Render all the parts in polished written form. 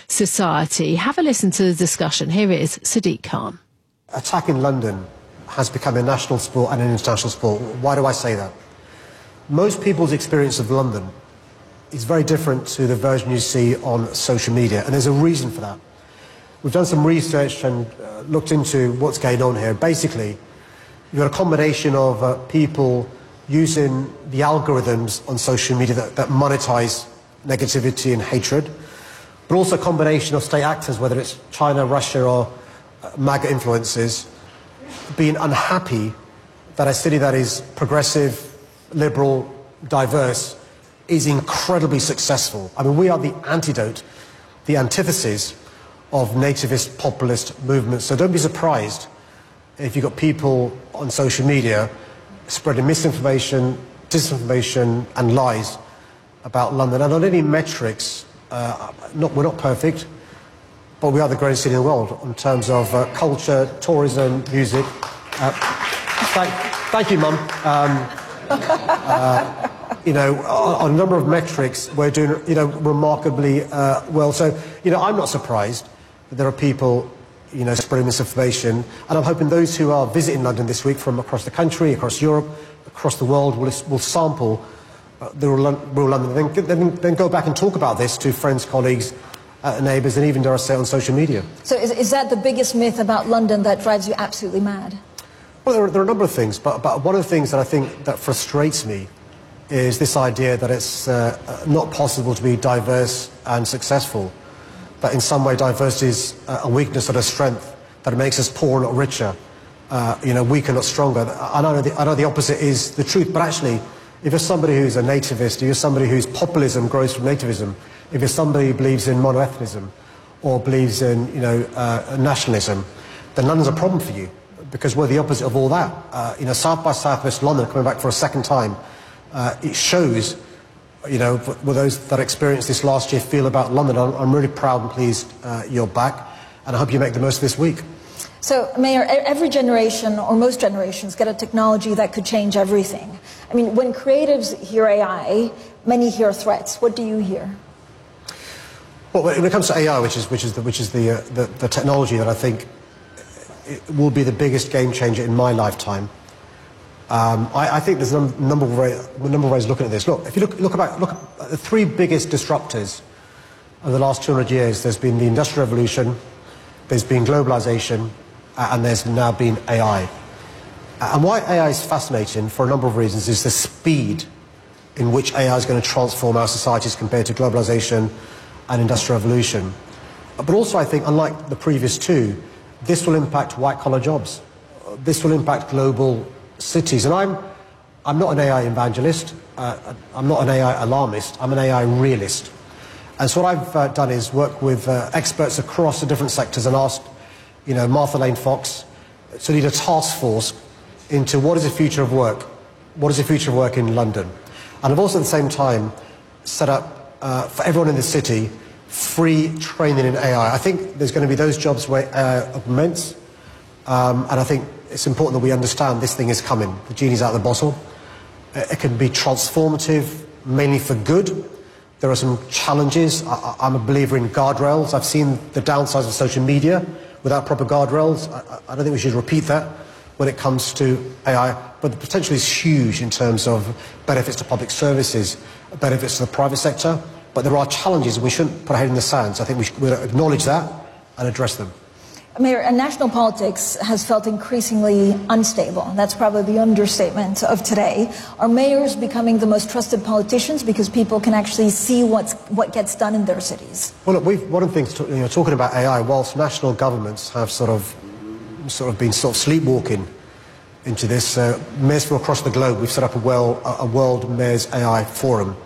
society. Have a listen to the discussion. Here is Sadiq Khan. Attacking London has become a national sport and an international sport. Why do I say that? Most people's experience of London is very different to the version you see on social media, and there's a reason for that. We've done some research and looked into what's going on here. Basically, you've got a combination of people using the algorithms on social media that monetize negativity and hatred, but also a combination of state actors, whether it's China, Russia, or MAGA influences, being unhappy that a city that is progressive, liberal, diverse, is incredibly successful. I mean, we are the antidote, the antithesis of nativist populist movements. So don't be surprised if you've got people on social media spreading misinformation, disinformation and lies about London. And on any metrics, we're not perfect, but we are the greatest city in the world in terms of culture, tourism, music. Thank you, Mum. On a number of metrics, we're doing, remarkably well. So, I'm not surprised that there are people, spreading misinformation. And I'm hoping those who are visiting London this week from across the country, across Europe, across the world, will sample the real London. Then go back and talk about this to friends, colleagues, neighbours, and even, dare I say, on social media. So is that the biggest myth about London that drives you absolutely mad? Well, there are a number of things, but one of the things that I think that frustrates me is this idea that it's not possible to be diverse and successful, that in some way diversity is a weakness or a strength, that it makes us poor, not richer, weaker, not stronger. I know the opposite is the truth, but actually, if you're somebody who's a nativist, if you're somebody whose populism grows from nativism, if you're somebody who believes in monoethnism or believes in, nationalism, then London's a problem for you, because we're the opposite of all that. South by Southwest London, coming back for a second time, it shows, what those that experienced this last year feel about London. I'm really proud and pleased you're back, and I hope you make the most of this week. So, Mayor, every generation, or most generations, get a technology that could change everything. I mean, when creatives hear AI, many hear threats. What do you hear? Well, when it comes to AI, which is the technology that I think it will be the biggest game changer in my lifetime, I think there's a number of ways looking at this. Look, if you look at the three biggest disruptors of the last 200 years, there's been the Industrial Revolution, there's been globalization, and there's now been AI. And why AI is fascinating, for a number of reasons, is the speed in which AI is going to transform our societies compared to globalization and Industrial Revolution. But also, I think, unlike the previous two, this will impact white-collar jobs. This will impact global cities. And I'm not an AI evangelist. I'm not an AI alarmist. I'm an AI realist. And so what I've done is work with experts across the different sectors and asked, Martha Lane Fox to lead a task force into what is the future of work? What is the future of work in London? And I've also at the same time set up for everyone in the city free training in AI. I think there's going to be those jobs where AI augments, and I think it's important that we understand this thing is coming. The genie's out of the bottle. It can be transformative, mainly for good. There are some challenges. I'm a believer in guardrails. I've seen the downsides of social media without proper guardrails. I don't think we should repeat that when it comes to AI, but the potential is huge in terms of benefits to public services, benefits to the private sector, but there are challenges and we shouldn't put our head in the sand. So I think we should acknowledge that and address them. Mayor, national politics has felt increasingly unstable. That's probably the understatement of today. Are mayors becoming the most trusted politicians because people can actually see what gets done in their cities? Well, look, one of the things, talking about AI, whilst national governments have sort of been sleepwalking into this, mayors from across the globe, we've set up a World Mayors AI Forum.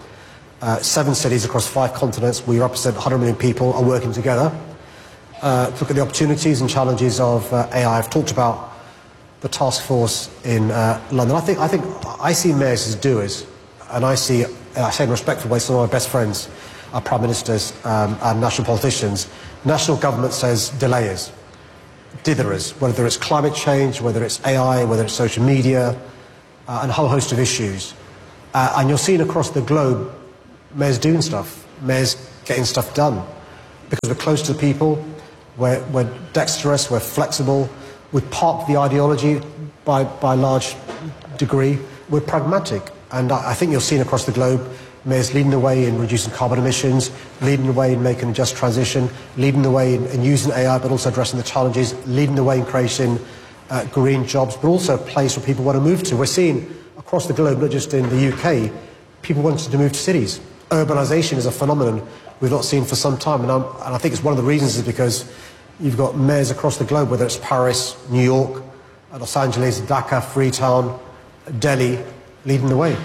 7 cities across 5 continents, we represent 100 million people, are working together. Look at the opportunities and challenges of AI. I've talked about the task force in London. I see mayors as doers, and I say in a respectful way, some of my best friends are prime ministers and national politicians. National government says delayers, ditherers, whether it's climate change, whether it's AI, whether it's social media, and a whole host of issues. And you're seeing across the globe mayors doing stuff, mayors getting stuff done. because we're close to the people, we're dexterous, we're flexible, we're part of the ideology by a large degree, we're pragmatic. And I think you're seeing across the globe mayors leading the way in reducing carbon emissions, leading the way in making a just transition, leading the way in using AI but also addressing the challenges, leading the way in creating green jobs, but also a place where people want to move to. We're seeing across the globe, not just in the UK, people wanting to move to cities. Urbanisation is a phenomenon we've not seen for some time, and I think it's one of the reasons is because you've got mayors across the globe, whether it's Paris, New York, Los Angeles, Dhaka, Freetown, Delhi, leading the way.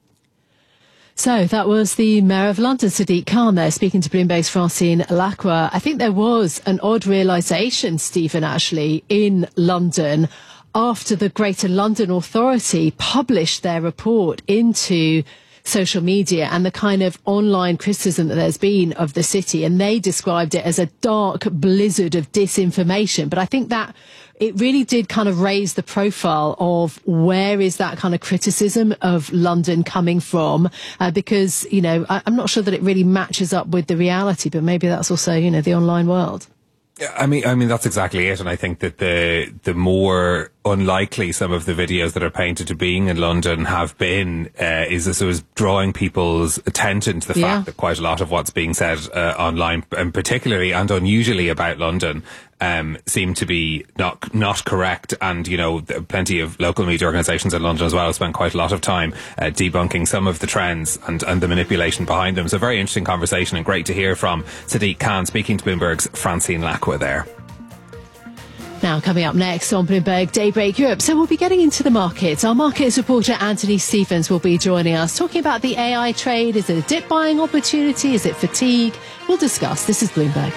So that was the Mayor of London, Sadiq Khan, there, speaking to Bloomberg's Francine Lacqua. I think there was an odd realisation, Stephen, actually, in London after the Greater London Authority published their report into social media and the kind of online criticism that there's been of the city. And they described it as a dark blizzard of disinformation. But I think that it really did kind of raise the profile of where is that kind of criticism of London coming from, because, you know, I'm not sure that it really matches up with the reality, but maybe that's also, you know, the online world. I mean, that's exactly it. And I think that the more unlikely some of the videos that are painted to being in London have been, is this was drawing people's attention to the fact that quite a lot of what's being said online, and particularly and unusually about London, seem to be not correct. And, you know, plenty of local media organisations in London as well have spent quite a lot of time debunking some of the trends and the manipulation behind them. So very interesting conversation, and great to hear from Sadiq Khan speaking to Bloomberg's Francine Lacqua there. Now, coming up next on Bloomberg Daybreak Europe. So we'll be getting into the markets. Our markets reporter Anthony Stephens will be joining us, talking about the AI trade. Is it a dip buying opportunity? Is it fatigue? We'll discuss. This is Bloomberg.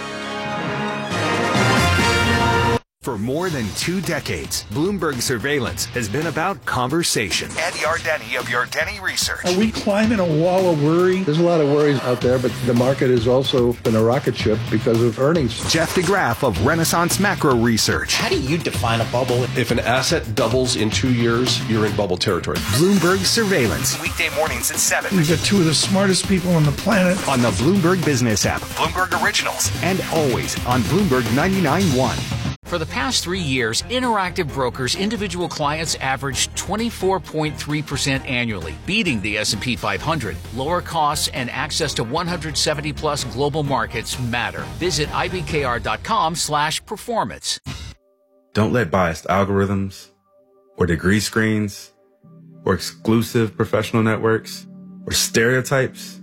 For more than 2 decades, Bloomberg Surveillance has been about conversation. Ed Yardeni of Yardeni Research. Are we climbing a wall of worry? There's a lot of worries out there, but the market has also been a rocket ship because of earnings. Jeff DeGraff of Renaissance Macro Research. How do you define a bubble? If an asset doubles in 2 years, you're in bubble territory. Bloomberg Surveillance. Weekday mornings at 7. We've got 2 of the smartest people on the planet. On the Bloomberg Business app, Bloomberg Originals, and always on Bloomberg 99.1. For the past 3 years, Interactive Brokers' individual clients averaged 24.3% annually, beating the S&P 500. Lower costs and access to 170-plus global markets matter. Visit ibkr.com/performance. Don't let biased algorithms or degree screens or exclusive professional networks or stereotypes.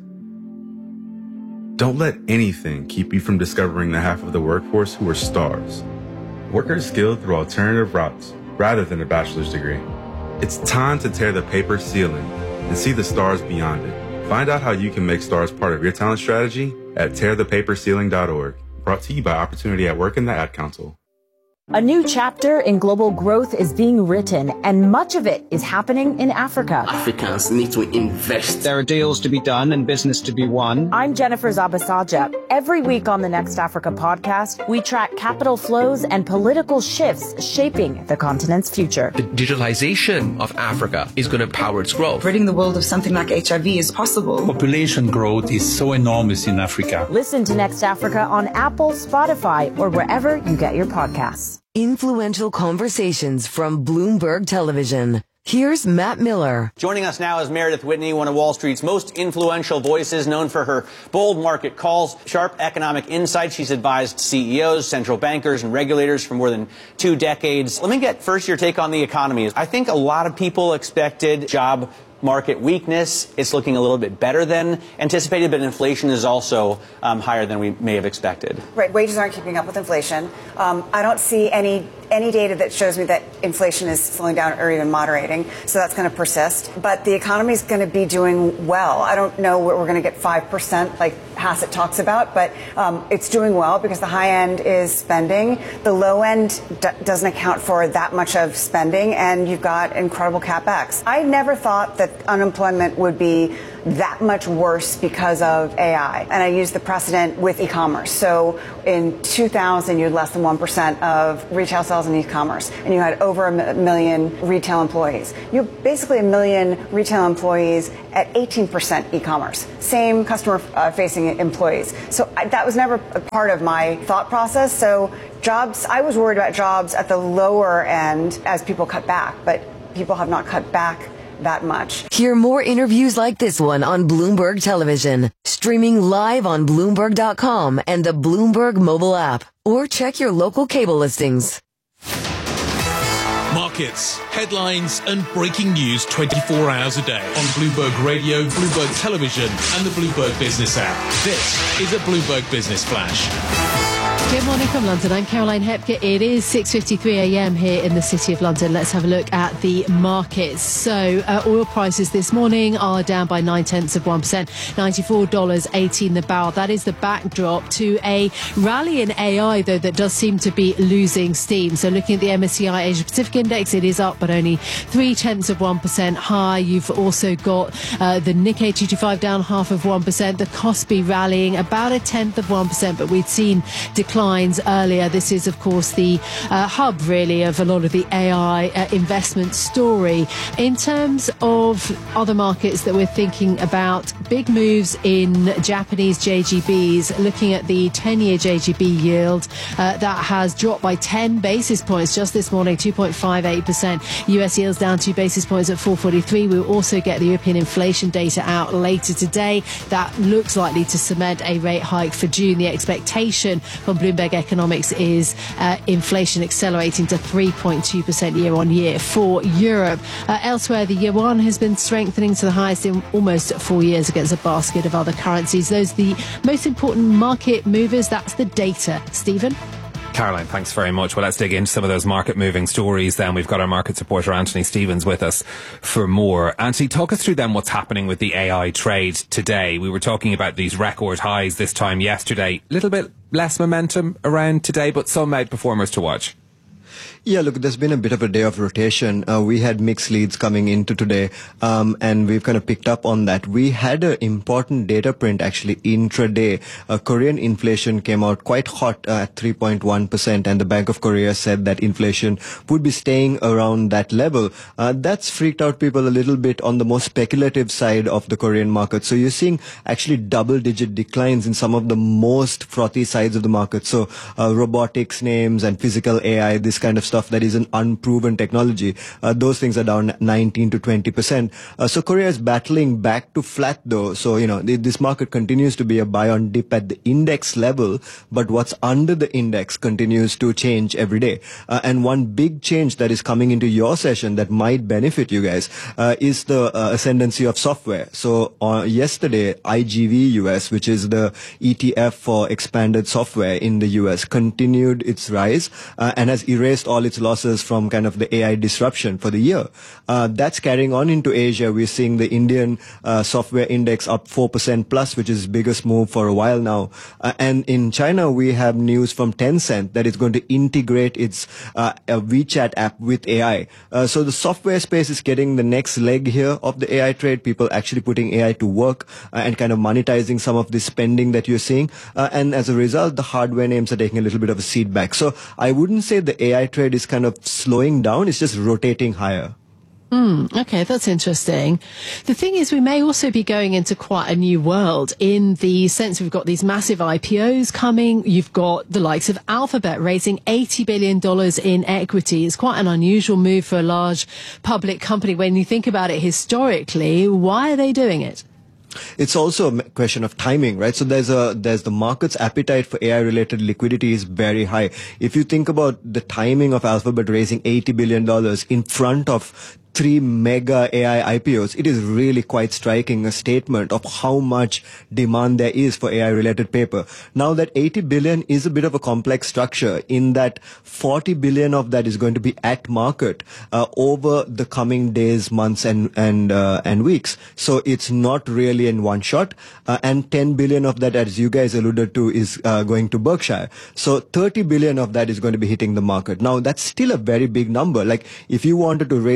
Don't let anything keep you from discovering the half of the workforce who are stars. Workers skilled through alternative routes rather than a bachelor's degree. It's time to tear the paper ceiling and see the stars beyond it. Find out how you can make stars part of your talent strategy at tearthepaperceiling.org. Brought to you by Opportunity at Work and the Ad Council. A new chapter in global growth is being written, and much of it is happening in Africa. Africans need to invest. There are deals to be done and business to be won. I'm Jennifer Zabasaja. Every week on the Next Africa podcast, we track capital flows and political shifts shaping the continent's future. The digitalization of Africa is going to power its growth. Ridding the world of something like HIV is possible. Population growth is so enormous in Africa. Listen to Next Africa on Apple, Spotify, or wherever you get your podcasts. Influential conversations from Bloomberg Television. Here's Matt Miller. Joining us now is Meredith Whitney, one of Wall Street's most influential voices, known for her bold market calls, sharp economic insight. She's advised CEOs, central bankers, and regulators for more than 2 decades. Let me get first your take on the economy. I think a lot of people expected job market weakness. It's looking a little bit better than anticipated, but inflation is also higher than we may have expected. Right. Wages aren't keeping up with inflation. I don't see any data that shows me that inflation is slowing down or even moderating. So that's going to persist. But the economy is going to be doing well. I don't know what we're going to get 5% like Hassett talks about, but it's doing well because the high end is spending. The low end doesn't account for that much of spending, and you've got incredible CapEx. I never thought that unemployment would be that much worse because of AI. And I use the precedent with e-commerce. So in 2000, you had less than 1% of retail sales in e-commerce, and you had over a million retail employees. You have basically a million retail employees at 18% e-commerce. Same customer-facing employees. So that was never a part of my thought process. So jobs, I was worried about jobs at the lower end as people cut back, but people have not cut back that much. Hear more interviews like this one on Bloomberg Television, streaming live on Bloomberg.com and the Bloomberg mobile app, or check your local cable listings. Markets, headlines and breaking news 24 hours a day on Bloomberg Radio, Bloomberg Television and the Bloomberg Business app. This is a Bloomberg Business Flash. Good morning from London. I'm Caroline Hepker. It is 6:53 a.m. here in the City of London. Let's have a look at the markets. So oil prices this morning are down by 0.9%, $94.18 the barrel. That is the backdrop to a rally in AI, though, that does seem to be losing steam. So looking at the MSCI Asia Pacific Index, it is up, but only 0.3% high. You've also got the Nikkei 225 down 0.5%. The Kospi rallying about 0.1%, but we'd seen declines earlier. This is, of course, the hub, really, of a lot of the AI investment story. In terms of other markets that we're thinking about, big moves in Japanese JGBs. Looking at the 10-year JGB yield, that has dropped by 10 basis points just this morning, 2.58%. US yields down 2 basis points at 4.43. We'll also get the European inflation data out later today. That looks likely to cement a rate hike for June. The expectation from Bloomberg Economics is inflation accelerating to 3.2% year on year for Europe. Elsewhere, the yuan has been strengthening to the highest in almost 4 years against a basket of other currencies. Those are the most important market movers. That's the data. Stephen? Caroline, thanks very much. Well, let's dig into some of those market-moving stories then. We've got our markets reporter Anthony Stevens with us for more. Anthony, talk us through then what's happening with the AI trade today. We were talking about these record highs this time yesterday. A little bit less momentum around today, but some outperformers to watch. Yeah, look, there's been a bit of a day of rotation. We had mixed leads coming into today, and we've kind of picked up on that. We had an important data print actually intraday. Korean inflation came out quite hot at 3.1%, and the Bank of Korea said that inflation would be staying around that level. That's freaked out people a little bit on the more speculative side of the Korean market. So you're seeing actually double-digit declines in some of the most frothy sides of the market. So robotics names and physical AI, this kind of stuff that is an unproven technology. Those things are down 19 to 20%. So Korea is battling back to flat though. So, this market continues to be a buy on dip at the index level, but what's under the index continues to change every day. And one big change that is coming into your session that might benefit you guys is the ascendancy of software. So yesterday, IGV US, which is the ETF for expanded software in the US, continued its rise and has erased all its losses from kind of the AI disruption for the year. That's carrying on into Asia. We're seeing the Indian software index up 4% plus, which is biggest move for a while now. And in China, we have news from Tencent that it's going to integrate its WeChat app with AI. So the software space is getting the next leg here of the AI trade. People actually putting AI to work and kind of monetizing some of the spending that you're seeing. And as a result, the hardware names are taking a little bit of a seat back. So I wouldn't say the AI trade is kind of slowing down. It's just rotating higher. Okay, that's interesting. The thing is, we may also be going into quite a new world in the sense we've got these massive IPOs coming. You've got the likes of Alphabet raising $80 billion in equity. It's quite an unusual move for a large public company. When you think about it historically, why are they doing it? It's also a question of timing, right? So there's the market's appetite for AI related liquidity is very high. If you think about the timing of Alphabet raising $80 billion in front of 3 mega AI IPOs, it is really quite striking, a statement of how much demand there is for AI related paper. Now that 80 billion is a bit of a complex structure in that 40 billion of that is going to be at market over the coming days, months and weeks. So it's not really in one shot. And 10 billion of that, as you guys alluded to, is going to Berkshire. So 30 billion of that is going to be hitting the market. Now that's still a very big number. Like if you wanted to raise 30 billion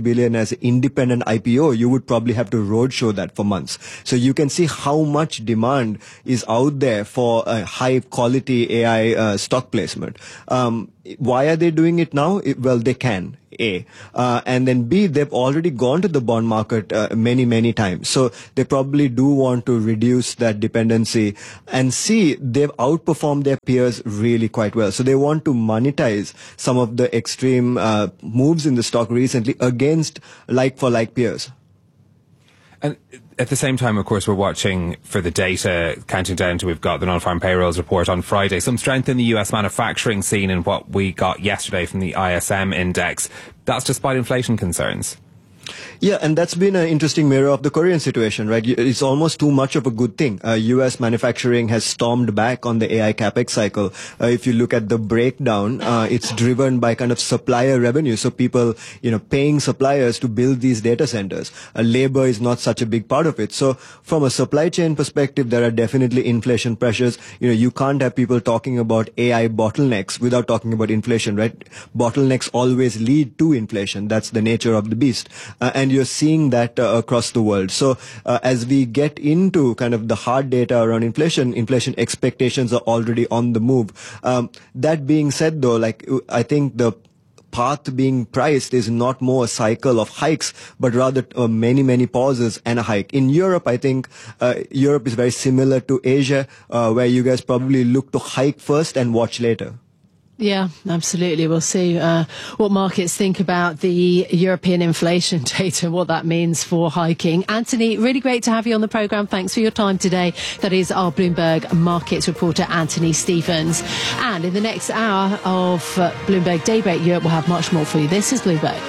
billion as an independent IPO, you would probably have to roadshow that for months. So you can see how much demand is out there for a high quality AI stock placement. Why are they doing it now? Well, they can. A. And then B, they've already gone to the bond market many times. So they probably do want to reduce that dependency. And C, they've outperformed their peers really quite well. So they want to monetize some of the extreme moves in the stock recently against like-for-like peers. And at the same time, of course, we're watching for the data, counting down to we've got the non-farm payrolls report on Friday. Some strength in the US manufacturing scene in what we got yesterday from the ISM index. That's despite inflation concerns. Yeah, and that's been an interesting mirror of the Korean situation, right? It's almost too much of a good thing. US manufacturing has stormed back on the AI capex cycle. If you look at the breakdown, it's driven by kind of supplier revenue. So people, paying suppliers to build these data centers. Labor is not such a big part of it. So from a supply chain perspective, there are definitely inflation pressures. You can't have people talking about AI bottlenecks without talking about inflation, right? Bottlenecks always lead to inflation. That's the nature of the beast. And you're seeing that across the world. So as we get into kind of the hard data around inflation expectations are already on the move. That being said, though, I think the path being priced is not more a cycle of hikes, but rather many pauses and a hike. In Europe, I think Europe is very similar to Asia, where you guys probably look to hike first and watch later. Yeah, absolutely. We'll see what markets think about the European inflation data, what that means for hiking. Anthony, really great to have you on the programme. Thanks for your time today. That is our Bloomberg Markets reporter, Anthony Stevens. And in the next hour of Bloomberg Daybreak Europe, we'll have much more for you. This is Bloomberg.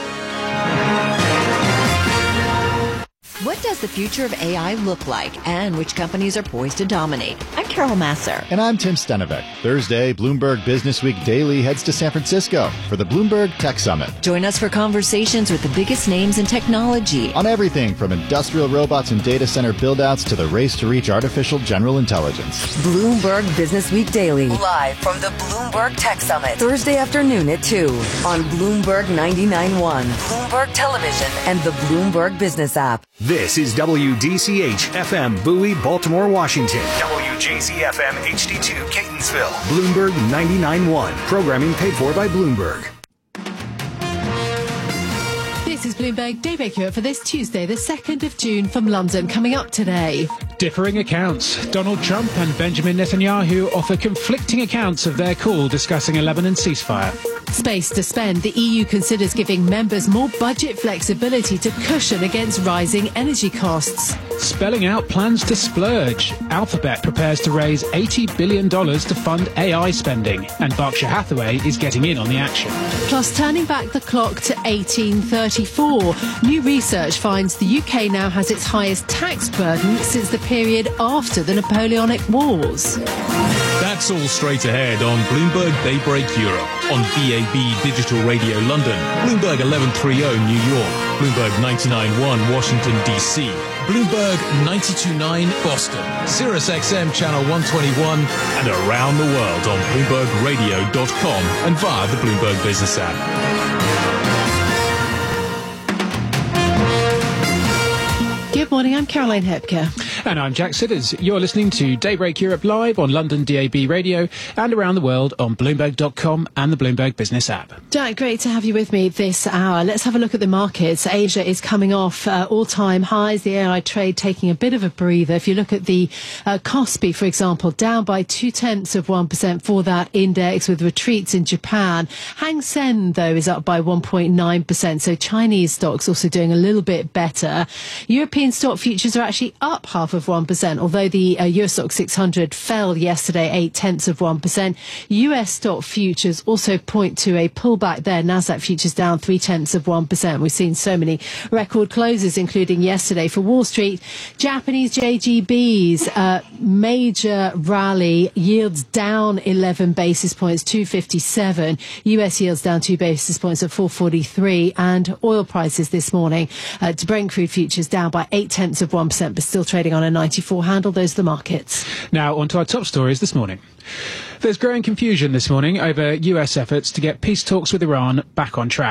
What does the future of AI look like, and which companies are poised to dominate? I'm Carol Masser. And I'm Tim Stenovec. Thursday, Bloomberg Business Week Daily heads to San Francisco for the Bloomberg Tech Summit. Join us for conversations with the biggest names in technology. On everything from industrial robots and data center buildouts to the race to reach artificial general intelligence. Bloomberg Business Week Daily. Live from the Bloomberg Tech Summit. Thursday afternoon at 2 on Bloomberg 99.1, Bloomberg Television, and the Bloomberg Business app. This is WDCH FM Bowie, Baltimore, Washington. WJZ FM HD2 Catonsville. Bloomberg 99.1. Programming paid for by Bloomberg. This is Bloomberg Daybreak Europe for this Tuesday, the 2nd of June from London. Coming up today. Differing accounts. Donald Trump and Benjamin Netanyahu offer conflicting accounts of their call discussing a Lebanon ceasefire. Space to spend. The EU considers giving members more budget flexibility to cushion against rising energy costs. Spelling out plans to splurge. Alphabet prepares to raise $80 billion to fund AI spending. And Berkshire Hathaway is getting in on the action. Plus, turning back the clock to 1834. New research finds the UK now has its highest tax burden since the period after the Napoleonic Wars. That's all straight ahead on Bloomberg Daybreak Europe, on DAB Digital Radio London, Bloomberg 1130 New York, Bloomberg 99.1 Washington DC, Bloomberg 92.9 Boston, Sirius XM Channel 121, and around the world on BloombergRadio.com and via the Bloomberg Business app. Good morning, I'm Caroline Hepker. And I'm Jack Sidders. You're listening to Daybreak Europe live on London DAB Radio and around the world on Bloomberg.com and the Bloomberg Business app. Jack, great to have you with me this hour. Let's have a look at the markets. Asia is coming off all-time highs. The AI trade taking a bit of a breather. If you look at the Kospi, for example, down by 0.2% for that index with retreats in Japan. Hang Seng, though, is up by 1.9%. So Chinese stocks also doing a little bit better. European stock futures are actually up 0.5%, although the Euro Stoxx 600 fell yesterday 0.8%. US stock futures also point to a pullback there. Nasdaq futures down 0.3%. We've seen so many record closes, including yesterday for Wall Street. Japanese JGBs, major rally, yields down 11 basis points, 257. US yields down 2 basis points at 443. And oil prices this morning, Brent crude futures down by 0.8%, but still trading on a 94 handle. Those are the markets. Now on to our top stories this morning. There's growing confusion this morning over US efforts to get peace talks with Iran back on track.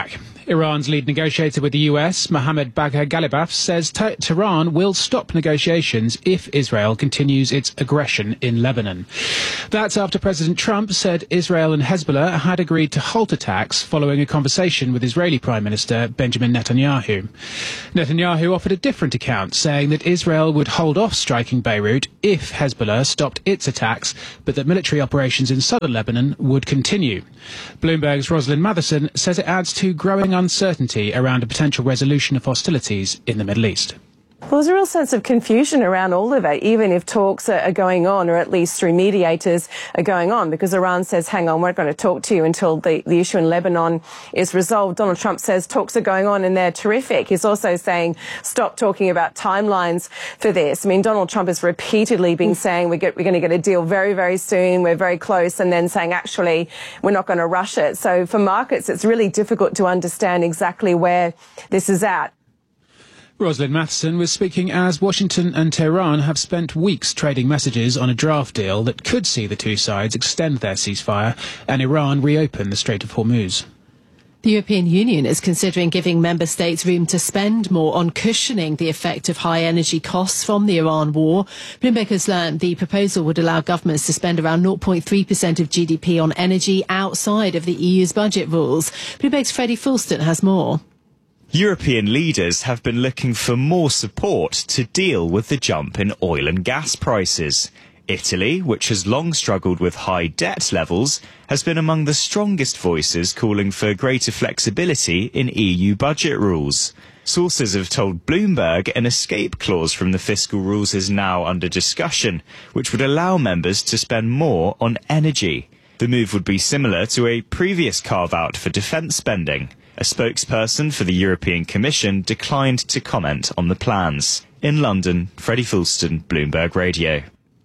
Iran's lead negotiator with the US, Mohammad Bagher Ghalibaf, says Tehran will stop negotiations if Israel continues its aggression in Lebanon. That's after President Trump said Israel and Hezbollah had agreed to halt attacks following a conversation with Israeli Prime Minister Benjamin Netanyahu. Netanyahu offered a different account, saying that Israel would hold off striking Beirut if Hezbollah stopped its attacks, but that military operations in southern Lebanon would continue. Bloomberg's Rosalind Matheson says it adds to growing uncertainty around a potential resolution of hostilities in the Middle East. Well, there's a real sense of confusion around all of it, even if talks are going on, or at least through mediators are going on, because Iran says, hang on, we're not going to talk to you until the issue in Lebanon is resolved. Donald Trump says talks are going on and they're terrific. He's also saying stop talking about timelines for this. I mean, Donald Trump has repeatedly been saying we're going to get a deal very, very soon, we're very close, and then saying actually we're not going to rush it. So for markets, it's really difficult to understand exactly where this is at. Rosalind Matheson was speaking as Washington and Tehran have spent weeks trading messages on a draft deal that could see the two sides extend their ceasefire and Iran reopen the Strait of Hormuz. The European Union is considering giving member states room to spend more on cushioning the effect of high energy costs from the Iran war. Bloomberg has learned the proposal would allow governments to spend around 0.3% of GDP on energy outside of the EU's budget rules. Bloomberg's Freddie Fulston has more. European leaders have been looking for more support to deal with the jump in oil and gas prices. Italy, which has long struggled with high debt levels, has been among the strongest voices calling for greater flexibility in EU budget rules. Sources have told Bloomberg an escape clause from the fiscal rules is now under discussion, which would allow members to spend more on energy. The move would be similar to a previous carve-out for defence spending. A spokesperson for the European Commission declined to comment on the plans. In London, Freddie Fulston, Bloomberg Radio.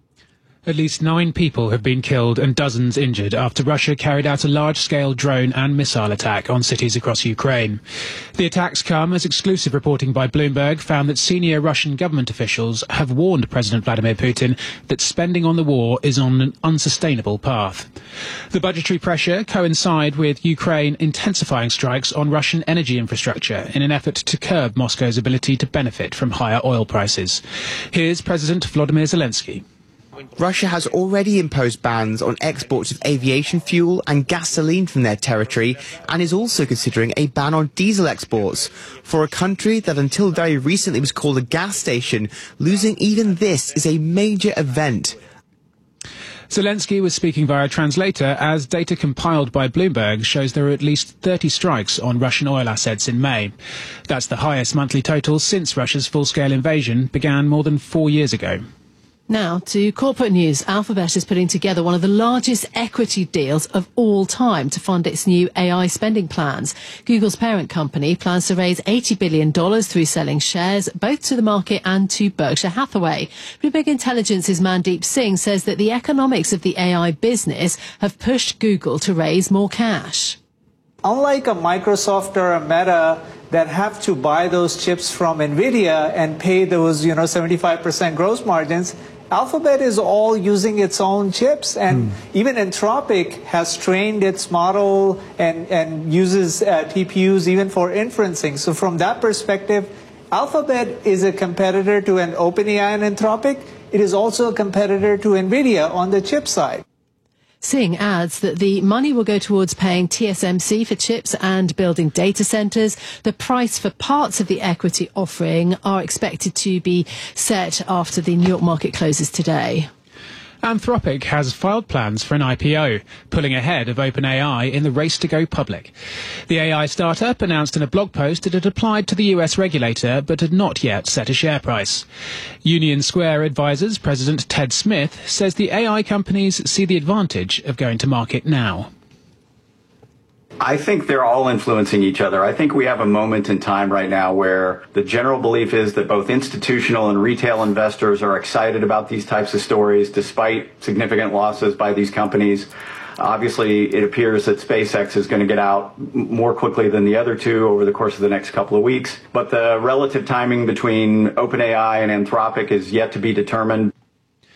At least 9 people have been killed and dozens injured after Russia carried out a large-scale drone and missile attack on cities across Ukraine. The attacks come as exclusive reporting by Bloomberg found that senior Russian government officials have warned President Vladimir Putin that spending on the war is on an unsustainable path. The budgetary pressure coincide with Ukraine intensifying strikes on Russian energy infrastructure in an effort to curb Moscow's ability to benefit from higher oil prices. Here's President Volodymyr Zelensky. Russia has already imposed bans on exports of aviation fuel and gasoline from their territory and is also considering a ban on diesel exports. For a country that until very recently was called a gas station, losing even this is a major event. Zelensky was speaking via translator as data compiled by Bloomberg shows there were at least 30 strikes on Russian oil assets in May. That's the highest monthly total since Russia's full-scale invasion began more than 4 years ago. Now to corporate news. Alphabet is putting together one of the largest equity deals of all time to fund its new AI spending plans. Google's parent company plans to raise $80 billion through selling shares, both to the market and to Berkshire Hathaway. Bloomberg Intelligence's Mandeep Singh says that the economics of the AI business have pushed Google to raise more cash. Unlike a Microsoft or a Meta that have to buy those chips from NVIDIA and pay those, 75% gross margins, Alphabet is all using its own chips, and even Anthropic has trained its model and uses TPUs even for inferencing. So from that perspective, Alphabet is a competitor to an OpenAI and Anthropic. It is also a competitor to NVIDIA on the chip side. Singh adds that the money will go towards paying TSMC for chips and building data centres. The price for parts of the equity offering are expected to be set after the New York market closes today. Anthropic has filed plans for an IPO, pulling ahead of OpenAI in the race to go public. The AI startup announced in a blog post it had applied to the US regulator but had not yet set a share price. Union Square Advisors President Ted Smith says the AI companies see the advantage of going to market now. I think they're all influencing each other. I think we have a moment in time right now where the general belief is that both institutional and retail investors are excited about these types of stories despite significant losses by these companies. Obviously, it appears that SpaceX is going to get out more quickly than the other two over the course of the next couple of weeks. But the relative timing between OpenAI and Anthropic is yet to be determined.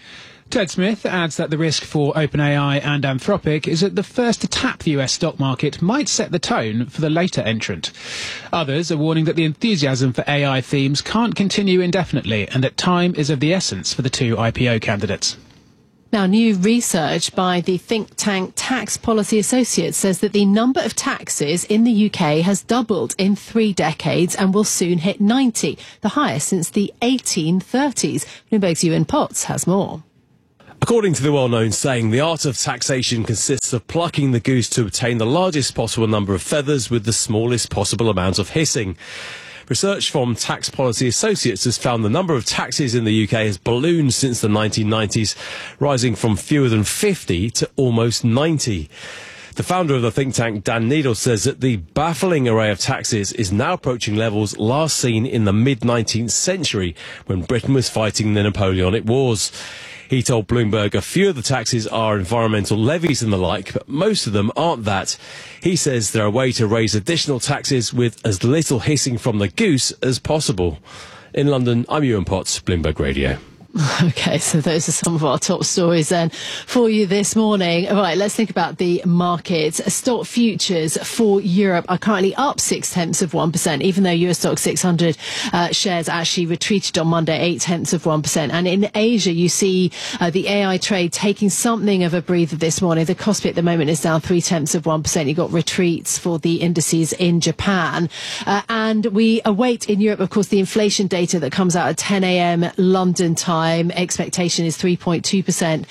Ted Smith adds that the risk for OpenAI and Anthropic is that the first to tap the US stock market might set the tone for the later entrant. Others are warning that the enthusiasm for AI themes can't continue indefinitely and that time is of the essence for the two IPO candidates. Now, new research by the think tank Tax Policy Associates says that the number of taxes in the UK has doubled in 3 decades and will soon hit 90, the highest since the 1830s. Bloomberg's Ewan Potts has more. According to the well-known saying, the art of taxation consists of plucking the goose to obtain the largest possible number of feathers with the smallest possible amount of hissing. Research from Tax Policy Associates has found the number of taxes in the UK has ballooned since the 1990s, rising from fewer than 50 to almost 90. The founder of the think tank, Dan Needle, says that the baffling array of taxes is now approaching levels last seen in the mid-19th century, when Britain was fighting the Napoleonic Wars. He told Bloomberg a few of the taxes are environmental levies and the like, but most of them aren't that. He says they're a way to raise additional taxes with as little hissing from the goose as possible. In London, I'm Ewan Potts, Bloomberg Radio. Okay, so those are some of our top stories then for you this morning. All right, let's think about the markets. Stock futures for Europe are currently up 0.6%, even though US Stock 600 shares actually retreated on Monday 0.8%. And in Asia, you see the AI trade taking something of a breather this morning. The Kospi at the moment is down 0.3%. You've got retreats for the indices in Japan. And we await in Europe, of course, the inflation data that comes out at 10 a.m. London time. Expectation is 3.2%.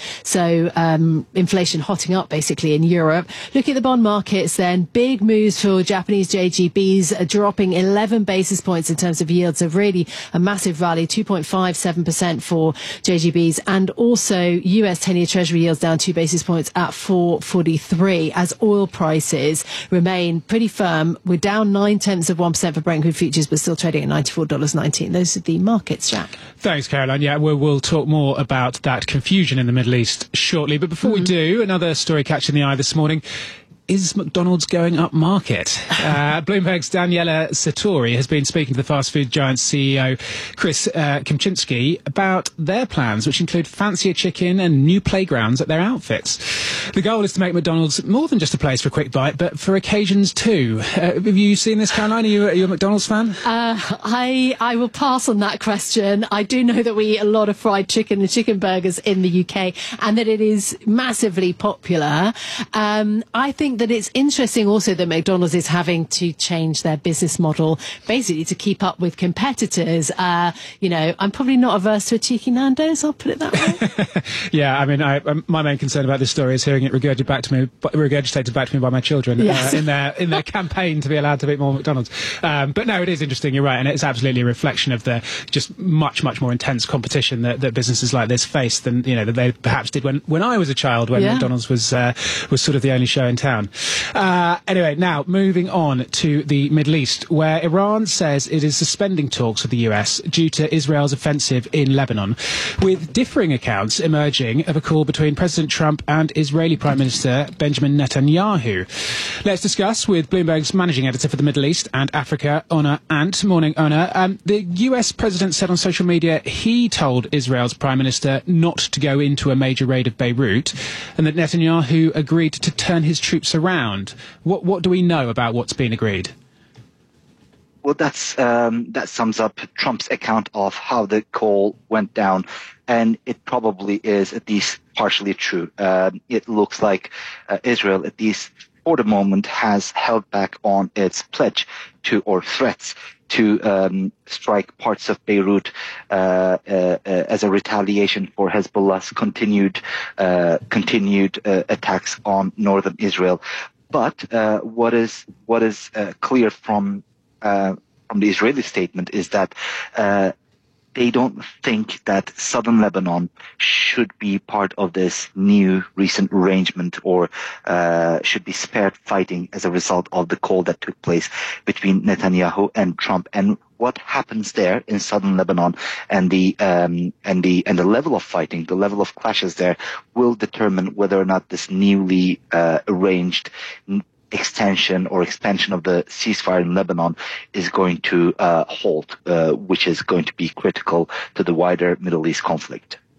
So inflation hotting up basically in Europe. Looking at the bond markets then, big moves for Japanese JGBs, dropping 11 basis points in terms of yields. So really a massive rally, 2.57% for JGBs. And also US 10-year Treasury yields down 2 basis points at 4.43 as oil prices remain pretty firm. We're down 0.9% for Brent crude futures, but still trading at $94.19. Those are the markets, Jack. Thanks, Caroline. Yeah, we'll talk more about that confusion in the Middle East shortly. But before we do, another story catching the eye this morning. Is McDonald's going up market? Bloomberg's Daniela Satori has been speaking to the fast food giant CEO Chris Kempczinski about their plans, which include fancier chicken and new playgrounds at their outfits. The goal is to make McDonald's more than just a place for a quick bite, but for occasions too. Have you seen this, Caroline? Are you a McDonald's fan? I will pass on that question. I do know that we eat a lot of fried chicken and chicken burgers in the UK, and that it is massively popular. I think that it's interesting also that McDonald's is having to change their business model basically to keep up with competitors. I'm probably not averse to a cheeky Nando's, I'll put it that way. Yeah, I mean, my main concern about this story is hearing it regurgitated back to me by my children in their campaign to be allowed to eat more McDonald's. But no, it is interesting, you're right, and it's absolutely a reflection of the just much more intense competition that businesses like this face than that they perhaps did when I was a child, when McDonald's was sort of the only show in town. Anyway, now moving on to the Middle East, where Iran says it is suspending talks with the US due to Israel's offensive in Lebanon, with differing accounts emerging of a call between President Trump and Israeli Prime Minister Benjamin Netanyahu. Let's discuss with Bloomberg's managing editor for the Middle East and Africa, Oner Ant. Morning, Oner. The US president said on social media he told Israel's Prime Minister not to go into a major raid of Beirut, and that Netanyahu agreed to turn his troops around. What do we know about what's been agreed? Well, that sums up Trump's account of how the call went down, and it probably is at least partially true. It looks like Israel, at least for the moment, has held back on its pledge to, or threats to strike parts of Beirut as a retaliation for Hezbollah's continued attacks on northern Israel. But what is clear from the Israeli statement is that they don't think that southern Lebanon should be part of this new recent arrangement or should be spared fighting as a result of the call that took place between Netanyahu and Trump. And what happens there in southern Lebanon and the level of fighting, the level of clashes there, will determine whether or not this newly arranged extension or expansion of the ceasefire in Lebanon is going to halt, which is going to be critical to the wider Middle East conflict.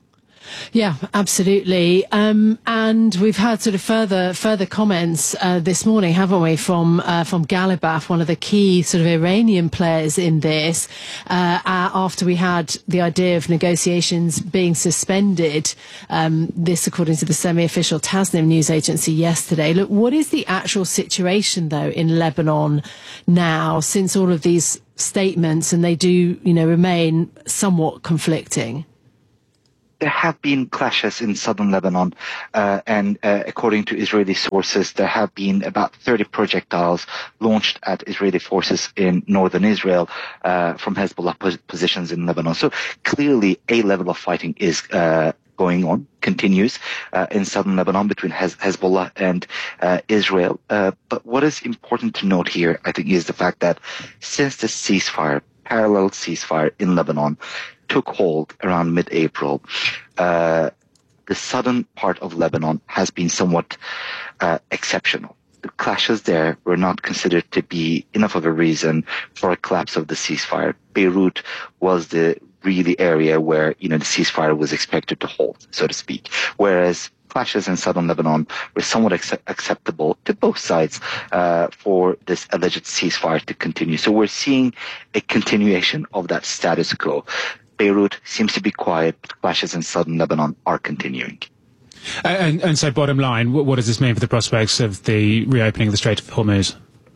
Yeah, absolutely. And we've had sort of further comments this morning, haven't we, from Galibaf, one of the key sort of Iranian players in this, after we had the idea of negotiations being suspended. This, according to the semi-official Tasnim news agency yesterday. Look, what is the actual situation, though, in Lebanon now, since all of these statements, and they do, remain somewhat conflicting? There have been clashes in southern Lebanon, and according to Israeli sources, there have been about 30 projectiles launched at Israeli forces in northern Israel from Hezbollah positions in Lebanon. So clearly a level of fighting is going on, continues in southern Lebanon between Hezbollah and Israel. But what is important to note here, I think, is the fact that since the parallel ceasefire in Lebanon took hold around mid-April, the southern part of Lebanon has been somewhat exceptional. The clashes there were not considered to be enough of a reason for a collapse of the ceasefire. Beirut was the really area where, the ceasefire was expected to hold, so to speak. Whereas clashes in southern Lebanon were somewhat acceptable to both sides for this alleged ceasefire to continue. So we're seeing a continuation of that status quo. Beirut seems to be quiet, but clashes in southern Lebanon are continuing. And so bottom line, what does this mean for the prospects of the reopening of the Strait of Hormuz?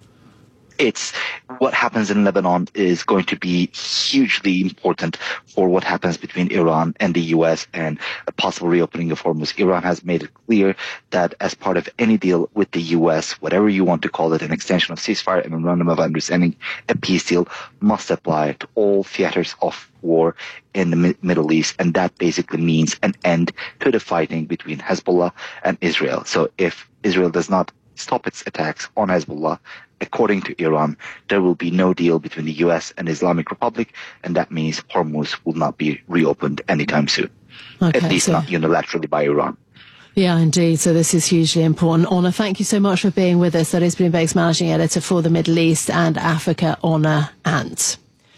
It's what happens in Lebanon is going to be hugely important for what happens between Iran and the U.S. and a possible reopening of Hormuz. Iran has made it clear that as part of any deal with the U.S., whatever you want to call it, an extension of ceasefire, a memorandum of understanding, a peace deal, must apply to all theaters of war in the Middle East. And that basically means an end to the fighting between Hezbollah and Israel. So if Israel does not stop its attacks on Hezbollah, according to Iran, there will be no deal between the U.S. and Islamic Republic, and that means Hormuz will not be reopened anytime soon, at least not unilaterally by Iran. Yeah, indeed. So this is hugely important. Honor, thank you so much for being with us. That is Bloomberg's managing editor for the Middle East and Africa, Honor Ant.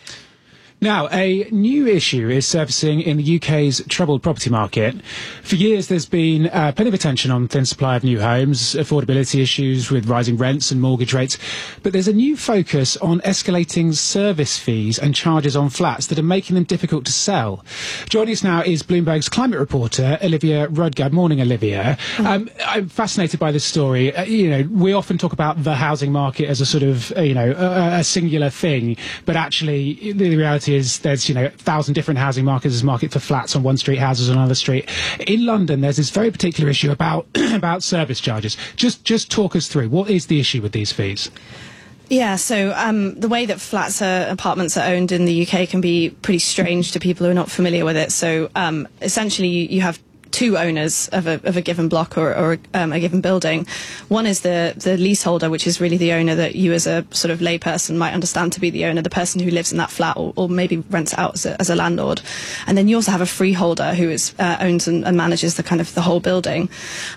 Now, a new issue is surfacing in the UK's troubled property market. For years, there's been plenty of attention on thin supply of new homes, affordability issues with rising rents and mortgage rates. But there's a new focus on escalating service fees and charges on flats that are making them difficult to sell. Joining us now is Bloomberg's climate reporter, Olivia Rudgad. Morning, Olivia. I'm fascinated by this story. We often talk about the housing market as a sort of, a singular thing. But actually, the reality is there's 1,000 different housing markets. There's a market for flats on one street, houses on another street. In London, there's this very particular issue about about service charges. Just talk us through, what is the issue with these fees? Yeah, so the way that apartments are owned in the UK can be pretty strange to people who are not familiar with it. So essentially you have two owners of a given block or a given building. One is the leaseholder, which is really the owner that you as a sort of layperson might understand to be the owner, the person who lives in that flat or maybe rents out as a landlord. And then you also have a freeholder who owns and manages the whole building.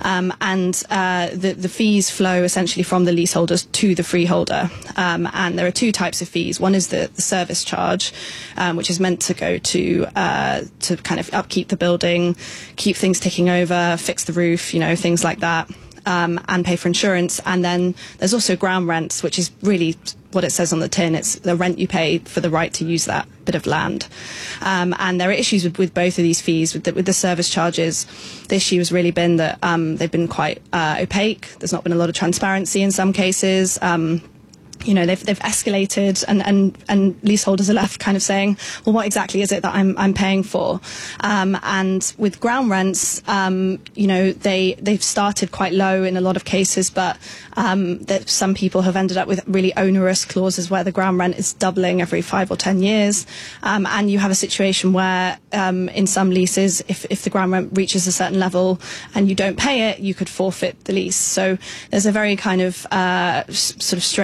The fees flow essentially from the leaseholders to the freeholder. And there are two types of fees. One is the service charge, which is meant to go to kind of upkeep the building, keep things ticking over, fix the roof, things like that, and pay for insurance. And then there's also ground rents, which is really what it says on the tin. It's the rent you pay for the right to use that bit of land. And there are issues with both of these fees. With the service charges, the issue has really been that they've been quite opaque. There's not been a lot of transparency in some cases. They've escalated and leaseholders are left kind of saying, well, what exactly is it that I'm paying for? And with ground rents, they've started quite low in a lot of cases, but that some people have ended up with really onerous clauses where the ground rent is doubling every 5 or 10 years. And you have a situation where in some leases, if the ground rent reaches a certain level and you don't pay it, you could forfeit the lease. So there's a very kind of sort of strange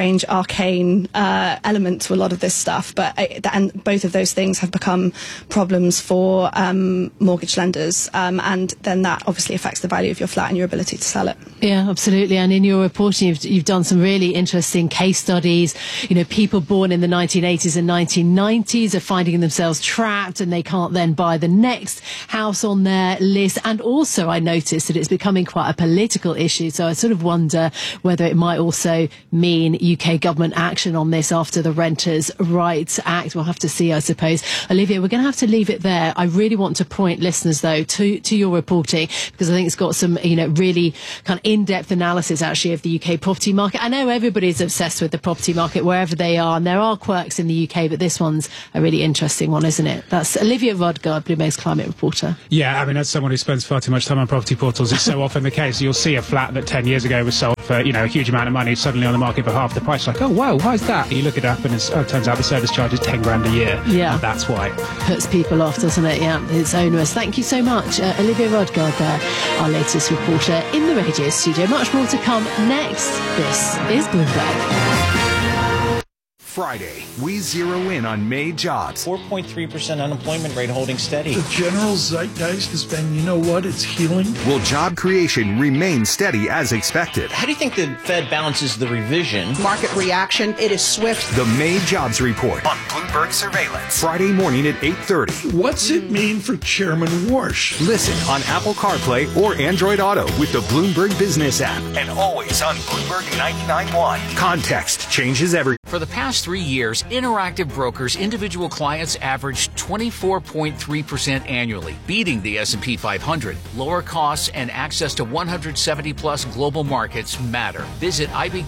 arcane element to a lot of this stuff. And both of those things have become problems for mortgage lenders, and then that obviously affects the value of your flat and your ability to sell it. Yeah, absolutely. And in your reporting, you've done some really interesting case studies. You know, people born in the 1980s and 1990s are finding themselves trapped, and they can't then buy the next house on their list. And also, I noticed that it's becoming quite a political issue. So I sort of wonder whether it might also mean UK government action on this after the Renters' Rights Act. We'll have to see, I suppose. Olivia, we're going to have to leave it there. I really want to point listeners, though, to your reporting, because I think it's got some, really kind of in-depth analysis, actually, of the UK property market. I know everybody's obsessed with the property market wherever they are, and there are quirks in the UK, but this one's a really interesting one, isn't it? That's Olivia Rodgard, Bloomberg's climate reporter. Yeah, I mean, as someone who spends far too much time on property portals, it's so often the case. You'll see a flat that 10 years ago was sold for, a huge amount of money, suddenly on the market for half the price. Like, oh, wow, why is that? You look it up and it turns out the service charge is 10 grand a year. Yeah. And that's why. Puts people off, doesn't it? Yeah, it's onerous. Thank you so much, Olivia Rodgard there, our latest reporter in the radio studio. Much more to come next. This is Bloomberg. Friday, we zero in on May jobs. 4.3% unemployment rate holding steady. The general zeitgeist has been, it's healing. Will job creation remain steady as expected? How do you think the Fed balances the revision? Market reaction, it is swift. The May jobs report on Bloomberg Surveillance. Friday morning at 8:30. What's it mean for Chairman Warsh? Listen on Apple CarPlay or Android Auto with the Bloomberg Business app. And always on Bloomberg 99.1. Context changes everything. For the past 3 years, Interactive Brokers individual clients averaged 24.3% annually, beating the S&P 500. Lower costs and access to 170-plus global markets matter. Visit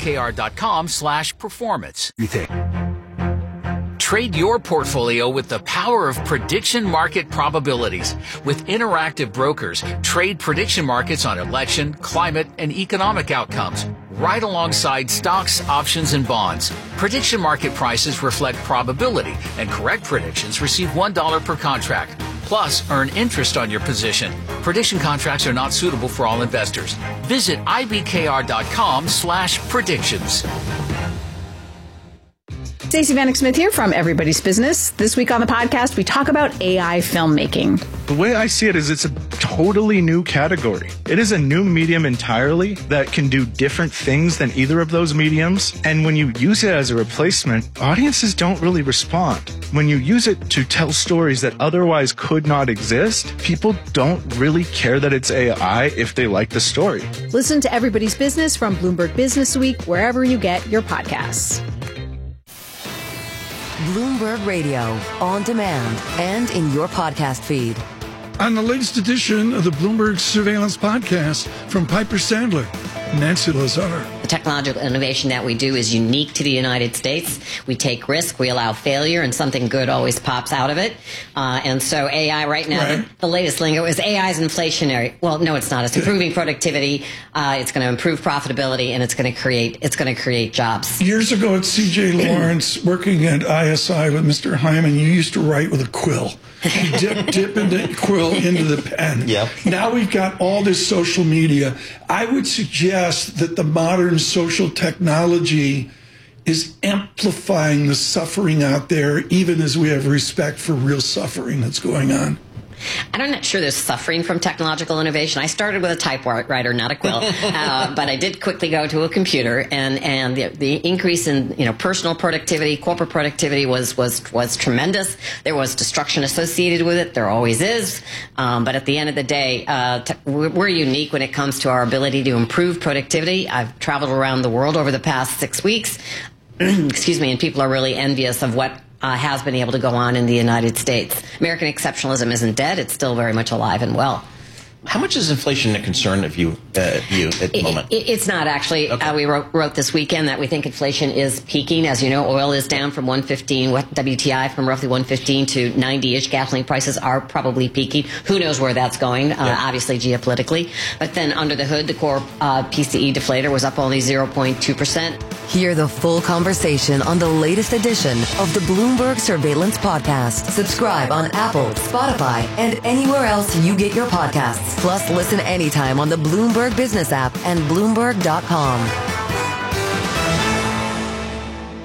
ibkr.com/performance. Trade your portfolio with the power of prediction market probabilities. With Interactive Brokers, trade prediction markets on election, climate, and economic outcomes, right alongside stocks, options, and bonds. Prediction market prices reflect probability, and correct predictions receive $1 per contract. Plus, earn interest on your position. Prediction contracts are not suitable for all investors. Visit ibkr.com/predictions. Stacey Vanek Smith here from Everybody's Business. This week on the podcast, we talk about AI filmmaking. The way I see it is it's a totally new category. It is a new medium entirely that can do different things than either of those mediums. And when you use it as a replacement, audiences don't really respond. When you use it to tell stories that otherwise could not exist, people don't really care that it's AI if they like the story. Listen to Everybody's Business from Bloomberg Business Week, wherever you get your podcasts. Bloomberg Radio, on demand and in your podcast feed. On the latest edition of the Bloomberg Surveillance Podcast from Piper Sandler, Nancy Lazar. The technological innovation that we do is unique to the United States. We take risk, we allow failure, and something good always pops out of it. And so AI right now, the latest lingo is AI is inflationary. Well, no, it's not. It's improving productivity. It's going to improve profitability, and it's going to create jobs. Years ago at C.J. Lawrence, working at ISI with Mr. Hyman, you used to write with a quill. You dip the quill into the pen. Yep. Now we've got all this social media. I would suggest that the modern social technology is amplifying the suffering out there, even as we have respect for real suffering that's going on. I'm not sure there's suffering from technological innovation. I started with a typewriter, not a quill, but I did quickly go to a computer, and the increase in personal productivity, corporate productivity was tremendous. There was destruction associated with it. There always is, but at the end of the day, we're unique when it comes to our ability to improve productivity. I've traveled around the world over the past 6 weeks, excuse me, and people are really envious of what has been able to go on in the United States. American exceptionalism isn't dead. It's still very much alive and well. How much is inflation a concern of you at the moment? It's not, actually. Okay. We wrote this weekend that we think inflation is peaking. As you know, oil is down from 115, WTI from roughly 115 to 90-ish. Gasoline prices are probably peaking. Who knows where that's going, obviously geopolitically. But then under the hood, the core PCE deflator was up only 0.2%. Hear the full conversation on the latest edition of the Bloomberg Surveillance Podcast. Subscribe on Apple, Spotify, and anywhere else you get your podcasts. Plus, listen anytime on the Bloomberg Business app and Bloomberg.com.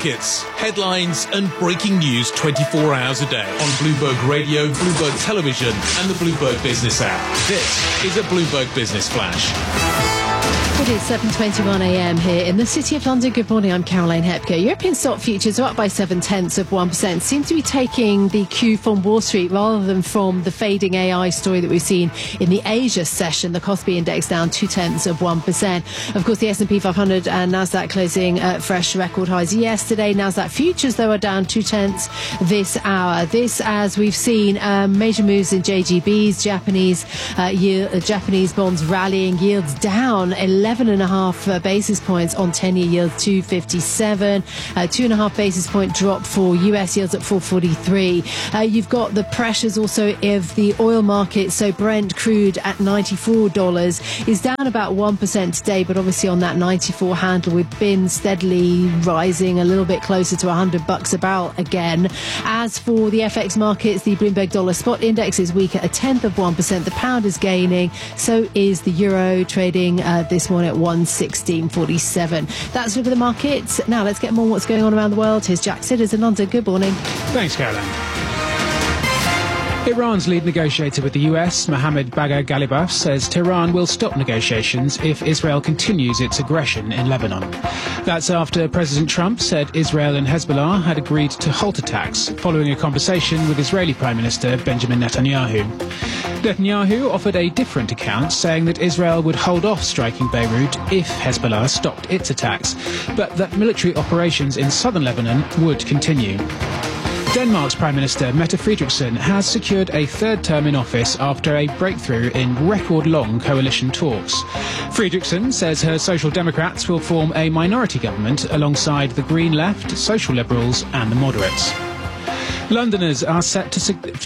markets, headlines and breaking news 24 hours a day on Bloomberg Radio, Bloomberg Television and the Bloomberg Business app. This is a Bloomberg Business Flash. It is 7:21 a.m. here in the City of London. Good morning, I'm Caroline Hepker. European stock futures are up by 0.7%. Seem to be taking the cue from Wall Street rather than from the fading AI story that we've seen in the Asia session. The Kospi index down 0.2%. Of course, the S&P 500 and Nasdaq closing at fresh record highs yesterday. Nasdaq futures, though, are down 0.2 this hour. This, as we've seen, major moves in JGBs, Japanese bonds rallying, yields down 11.5 basis points on 10-year yields, 257. 2.5 basis point drop for US yields at 443. You've got the pressures also of the oil market. So Brent crude at $94 is down about 1% today, but obviously on that 94 handle, we've been steadily rising a little bit closer to $100 a barrel again. As for the FX markets, the Bloomberg dollar spot index is weak at 0.1%. The pound is gaining, so is the euro, trading this morning at 116.47. That's a look at the markets. Now let's get more on what's going on around the world. Here's Jack Sidders in London. Good morning. Thanks, Caroline. Iran's lead negotiator with the US, Mohammad Bagher Ghalibaf, says Tehran will stop negotiations if Israel continues its aggression in Lebanon. That's after President Trump said Israel and Hezbollah had agreed to halt attacks following a conversation with Israeli Prime Minister Benjamin Netanyahu. Netanyahu offered a different account, saying that Israel would hold off striking Beirut if Hezbollah stopped its attacks, but that military operations in southern Lebanon would continue. Denmark's Prime Minister Mette Frederiksen has secured a third term in office after a breakthrough in record-long coalition talks. Frederiksen says her Social Democrats will form a minority government alongside the Green Left, Social Liberals and the Moderates. Londoners are set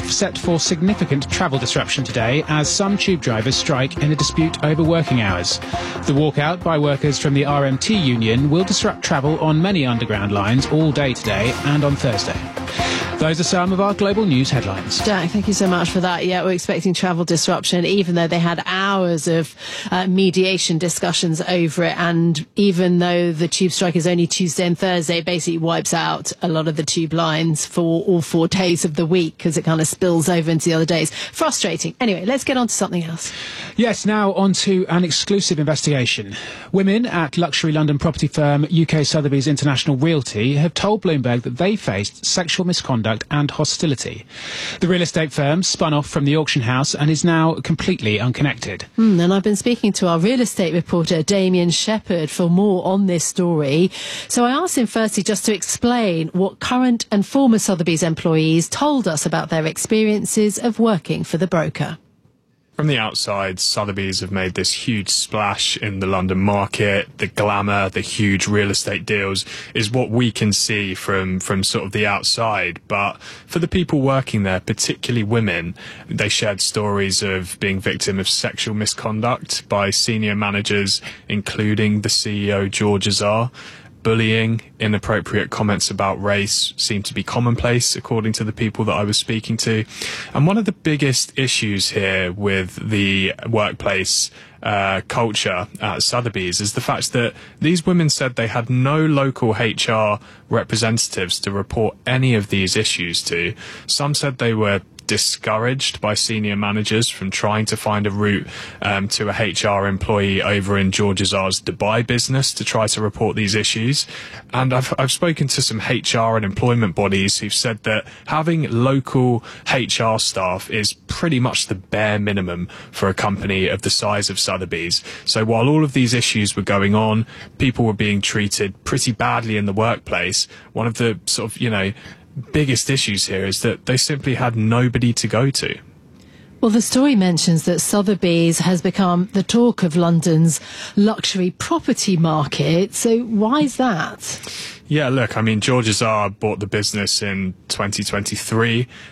for significant travel disruption today as some tube drivers strike in a dispute over working hours. The walkout by workers from the RMT union will disrupt travel on many underground lines all day today and on Thursday. Those are some of our global news headlines. Jack, thank you so much for that. Yeah, we're expecting travel disruption, even though they had hours of mediation discussions over it. And even though the tube strike is only Tuesday and Thursday, it basically wipes out a lot of the tube lines for all 4 days of the week because it kind of spills over into the other days. Frustrating. Anyway, let's get on to something else. Yes, now on to an exclusive investigation. Women at luxury London property firm UK Sotheby's International Realty have told Bloomberg that they faced sexual misconduct and hostility. The real estate firm spun off from the auction house and is now completely unconnected. And I've been speaking to our real estate reporter, Damien Shepherd, for more on this story. So I asked him firstly just to explain what current and former Sotheby's employees told us about their experiences of working for the broker. From the outside, Sotheby's have made this huge splash in the London market. The glamour, the huge real estate deals is what we can see from sort of the outside. But for the people working there, particularly women, they shared stories of being victim of sexual misconduct by senior managers, including the CEO, George Azar. Bullying, inappropriate comments about race seem to be commonplace, according to the people that I was speaking to. And one of the biggest issues here with the workplace culture at Sotheby's is the fact that these women said they had no local HR representatives to report any of these issues to. Some said they were discouraged by senior managers from trying to find a route to a HR employee over in George Azar's Dubai business to try to report these issues. And I've spoken to some HR and employment bodies who've said that having local HR staff is pretty much the bare minimum for a company of the size of Sotheby's. So while all of these issues were going on, people were being treated pretty badly in the workplace. One of the sort of, biggest issues here is that they simply had nobody to go to. Well, the story mentions that Sotheby's has become the talk of London's luxury property market. So why is that? Yeah, look, I mean, George Azar bought the business in 2023.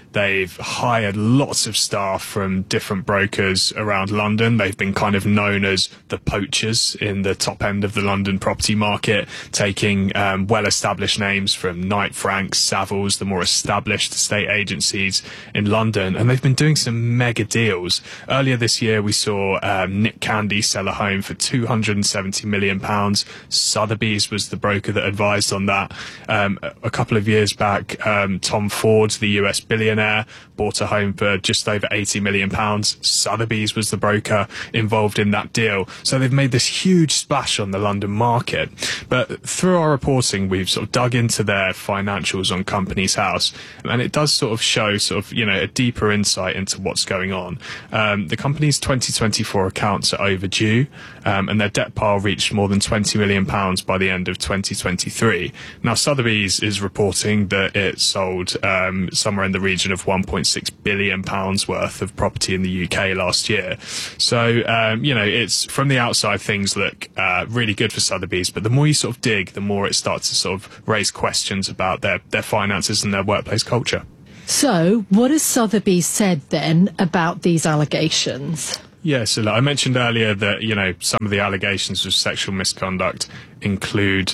They've hired lots of staff from different brokers around London. They've been kind of known as the poachers in the top end of the London property market, taking well-established names from Knight Frank, Savills, the more established estate agencies in London, and they've been doing some mega deals. Earlier this year, we saw Nick Candy sell a home for £270 million. Sotheby's was the broker that advised on that. A couple of years back, Tom Ford, the US billionaire, bought a home for just over £80 million. Sotheby's was the broker involved in that deal. So they've made this huge splash on the London market. But through our reporting, we've sort of dug into their financials on Companies House, and it does sort of show a deeper insight into what's going on. The company's 2024 accounts are overdue, and their debt pile reached more than £20 million by the end of 2023. Now, Sotheby's is reporting that it sold somewhere in the region of £1.6 billion worth of property in the UK last year. So, it's from the outside, things look really good for Sotheby's, but the more you sort of dig, the more it starts to sort of raise questions about their finances and their workplace culture. So, what has Sotheby's said then about these allegations? Yeah, so I mentioned earlier that, some of the allegations of sexual misconduct include,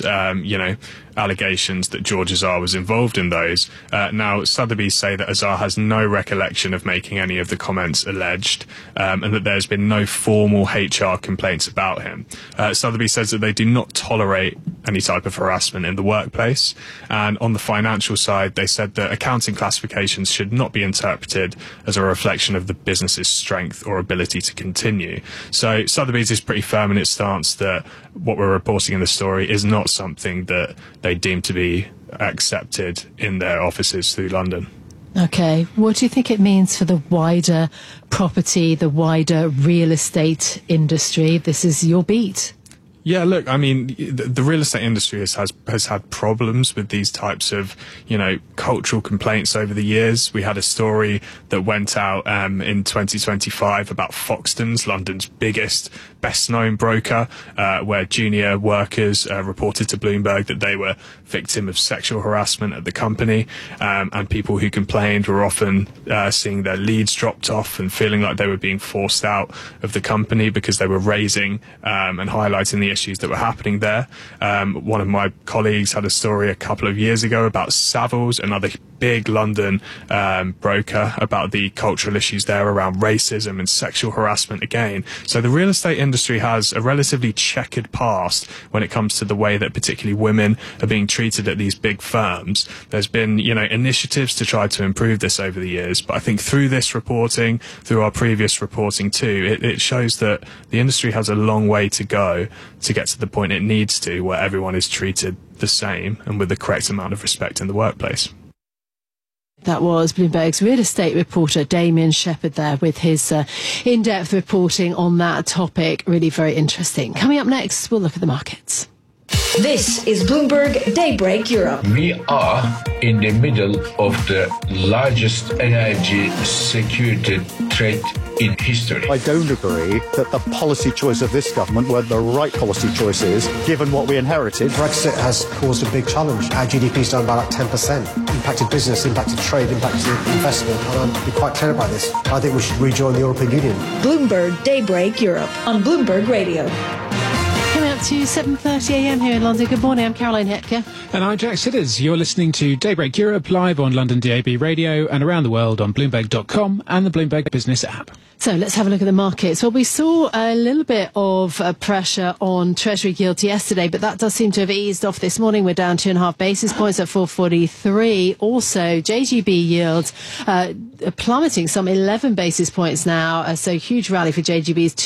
allegations that George Azar was involved in those. Now, Sotheby's say that Azar has no recollection of making any of the comments alleged, and that there's been no formal HR complaints about him. Sotheby's says that they do not tolerate any type of harassment in the workplace. And on the financial side, they said that accounting classifications should not be interpreted as a reflection of the business's strength or ability to continue. So Sotheby's is pretty firm in its stance that what we're reporting in the story is not something that they deem to be accepted in their offices through London. Okay, what do you think it means for the wider property, the wider real estate industry? This is your beat. Yeah, look, I mean, the real estate industry has had problems with these types of, cultural complaints over the years. We had a story that went out in 2025 about Foxtons, London's biggest, best-known broker, where junior workers reported to Bloomberg that they were victim of sexual harassment at the company, and people who complained were often seeing their leads dropped off and feeling like they were being forced out of the company because they were raising and highlighting the issues that were happening there. One of my colleagues had a story a couple of years ago about Savills, another big London broker, about the cultural issues there around racism and sexual harassment again. So the real estate industry has a relatively checkered past when it comes to the way that particularly women are being treated at these big firms. There's been, initiatives to try to improve this over the years, but I think through this reporting, through our previous reporting too, it shows that the industry has a long way to go to get to the point it needs to, where everyone is treated the same and with the correct amount of respect in the workplace. That was Bloomberg's real estate reporter Damien Shepherd there with his in-depth reporting on that topic. Really very interesting. Coming up next, we'll look at the markets. This is Bloomberg Daybreak Europe. We are in the middle of the largest energy security threat in history. I don't agree that the policy choice of this government were the right policy choices, given what we inherited. Brexit has caused a big challenge. Our GDP's down by like 10%. Impacted business, impacted trade, impacted investment. And I'm quite clear about this. I think we should rejoin the European Union. Bloomberg Daybreak Europe on Bloomberg Radio. Coming up to 7:30am here in London. Good morning, I'm Caroline Hepker. And I'm Jack Sidders. You're listening to Daybreak Europe live on London DAB Radio and around the world on Bloomberg.com and the Bloomberg Business app. So let's have a look at the markets. Well, we saw a little bit of pressure on Treasury yields yesterday, but that does seem to have eased off this morning. We're down 2.5 basis points at 443. Also, JGB yields plummeting some 11 basis points now. So huge rally for JGBs.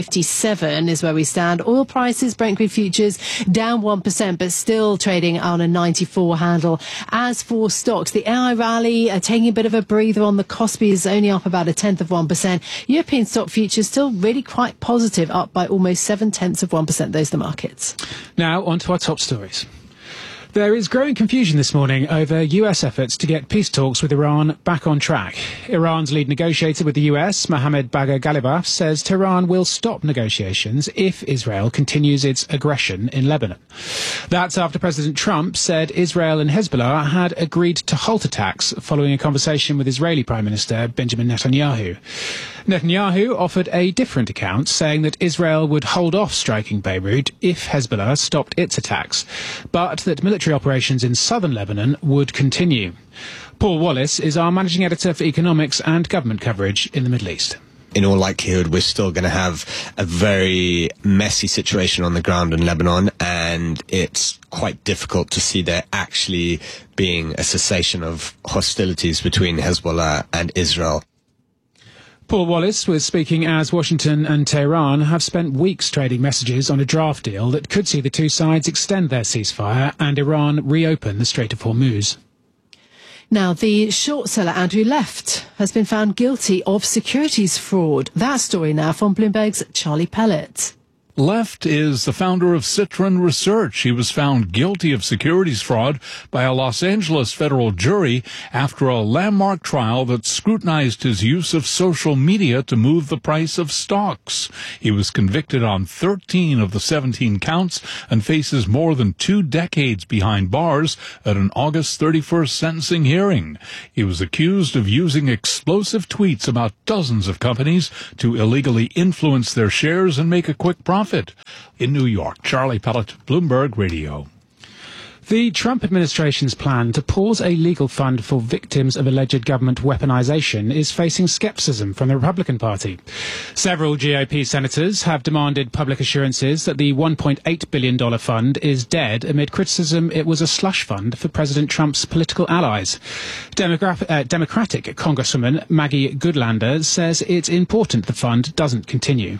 257 is where we stand. Oil prices, Brent crude futures down 1%, but still trading on a 94 handle. As for stocks, the AI rally taking a bit of a breather on the Kospi is only up about 0.1%. European stock futures still really quite positive, up by almost 0.7%. Those are the markets. Now on to our top stories. There is growing confusion this morning over US efforts to get peace talks with Iran back on track. Iran's lead negotiator with the US, Mohammad Bagher Ghalibaf, says Tehran will stop negotiations if Israel continues its aggression in Lebanon. That's after President Trump said Israel and Hezbollah had agreed to halt attacks following a conversation with Israeli Prime Minister Benjamin Netanyahu. Netanyahu offered a different account, saying that Israel would hold off striking Beirut if Hezbollah stopped its attacks, but that military operations in southern Lebanon would continue. Paul Wallace is our managing editor for economics and government coverage in the Middle East. In all likelihood, we're still going to have a very messy situation on the ground in Lebanon, and it's quite difficult to see there actually being a cessation of hostilities between Hezbollah and Israel. Paul Wallace was speaking as Washington and Tehran have spent weeks trading messages on a draft deal that could see the two sides extend their ceasefire and Iran reopen the Strait of Hormuz. Now, the short seller Andrew Left has been found guilty of securities fraud. That story now from Bloomberg's Charlie Pellet. Left is the founder of Citron Research. He was found guilty of securities fraud by a Los Angeles federal jury after a landmark trial that scrutinized his use of social media to move the price of stocks. He was convicted on 13 of the 17 counts and faces more than 2 decades behind bars at an August 31st sentencing hearing. He was accused of using explosive tweets about dozens of companies to illegally influence their shares and make a quick profit. In New York, Charlie Pellet, Bloomberg Radio. The Trump administration's plan to pause a legal fund for victims of alleged government weaponization is facing skepticism from the Republican Party. Several GOP senators have demanded public assurances that the $1.8 billion fund is dead amid criticism it was a slush fund for President Trump's political allies. Democratic Congresswoman Maggie Goodlander says it's important the fund doesn't continue.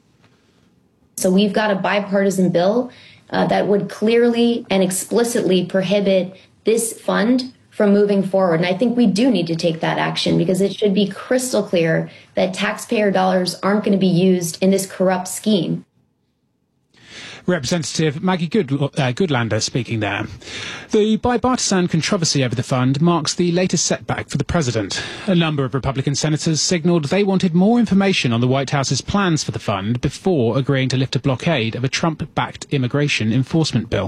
So we've got a bipartisan bill that would clearly and explicitly prohibit this fund from moving forward. And I think we do need to take that action because it should be crystal clear that taxpayer dollars aren't going to be used in this corrupt scheme. Representative Maggie Goodlander speaking there. The bipartisan controversy over the fund marks the latest setback for the president. A number of Republican senators signalled they wanted more information on the White House's plans for the fund before agreeing to lift a blockade of a Trump-backed immigration enforcement bill.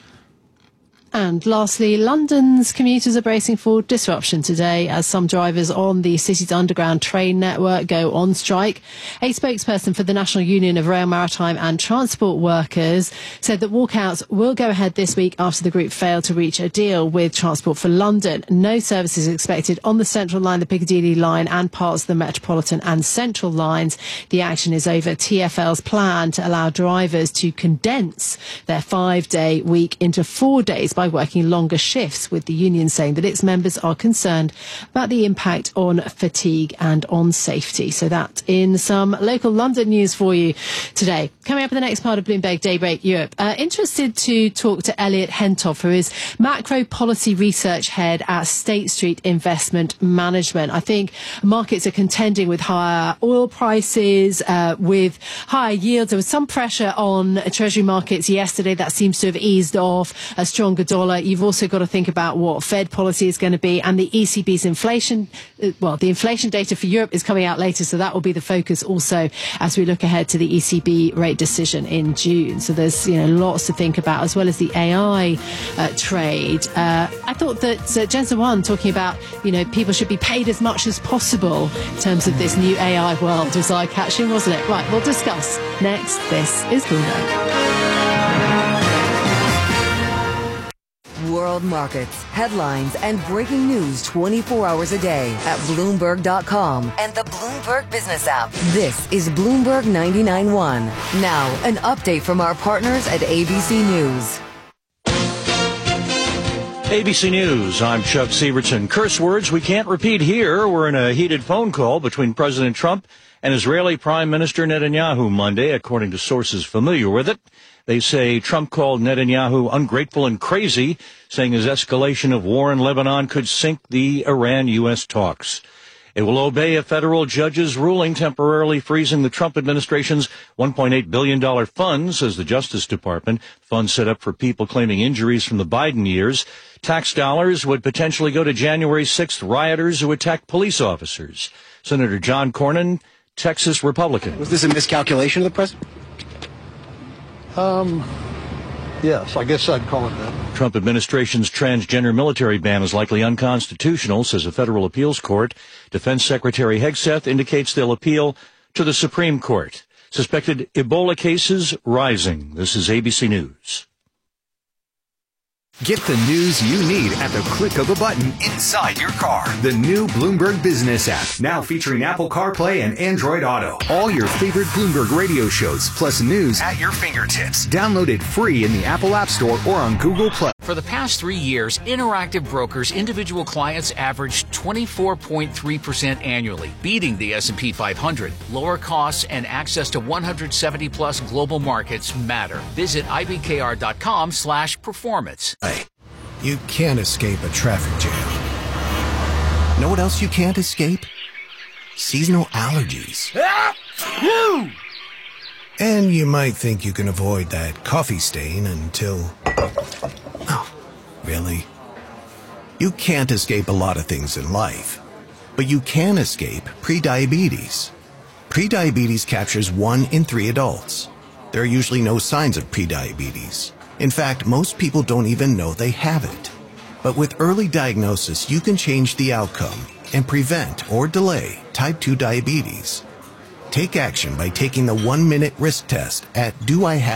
And lastly, London's commuters are bracing for disruption today as some drivers on the city's underground train network go on strike. A spokesperson for the National Union of Rail, Maritime and Transport Workers said that walkouts will go ahead this week after the group failed to reach a deal with Transport for London. No services expected on the Central Line, the Piccadilly Line and parts of the Metropolitan and Central Lines. The action is over TfL's plan to allow drivers to condense their 5-day week into 4 days by working longer shifts, with the union saying that its members are concerned about the impact on fatigue and on safety. So that in some local London news for you today. Coming up in the next part of Bloomberg Daybreak Europe, interested to talk to Elliot Hentoff, who is macro policy research head at State Street Investment Management. I think markets are contending with higher oil prices, with higher yields. There was some pressure on treasury markets yesterday. That seems to have eased off. A stronger dollar. You've also got to think about what Fed policy is going to be, and the ECB's inflation. Well, the inflation data for Europe is coming out later, so that will be the focus also as we look ahead to the ECB rate decision in June. So there's lots to think about, as well as the AI trade. I thought that Jensen Huang talking about people should be paid as much as possible in terms of this new AI world was eye-catching, wasn't it? Right, we'll discuss next. This is Bloomberg. World markets, headlines, and breaking news 24 hours a day at Bloomberg.com and the Bloomberg Business app. This is Bloomberg 99.1. Now, an update from our partners at ABC News. ABC News, I'm Chuck Sievertson. Curse words we can't repeat here. We're in a heated phone call between President Trump and Israeli Prime Minister Netanyahu Monday, according to sources familiar with it. They say Trump called Netanyahu ungrateful and crazy, saying his escalation of war in Lebanon could sink the Iran-U.S. talks. It will obey a federal judge's ruling temporarily freezing the Trump administration's $1.8 billion fund, says the Justice Department. Funds set up for people claiming injuries from the Biden years. Tax dollars would potentially go to January 6th rioters who attacked police officers. Senator John Cornyn, Texas Republican. Was this a miscalculation of the president? Yes, I guess I'd call it that. Trump administration's transgender military ban is likely unconstitutional, says a federal appeals court. Defense Secretary Hegseth indicates they'll appeal to the Supreme Court. Suspected Ebola cases rising. This is ABC News. Get the news you need at the click of a button inside your car. The new Bloomberg Business app, now featuring Apple CarPlay and Android Auto. All your favorite Bloomberg radio shows, plus news at your fingertips. Download it free in the Apple App Store or on Google Play. For the past 3 years, Interactive Brokers individual clients averaged 24.3% annually, beating the S&P 500. Lower costs and access to 170-plus global markets matter. Visit ibkr.com/performance. You can't escape a traffic jam. Know what else you can't escape? Seasonal allergies. And you might think you can avoid that coffee stain until... Oh, really? You can't escape a lot of things in life, but you can escape prediabetes. Prediabetes captures 1 in 3 adults. There are usually no signs of prediabetes. In fact, most people don't even know they have it. But with early diagnosis, you can change the outcome and prevent or delay type 2 diabetes. Take action by taking the 1-minute risk test at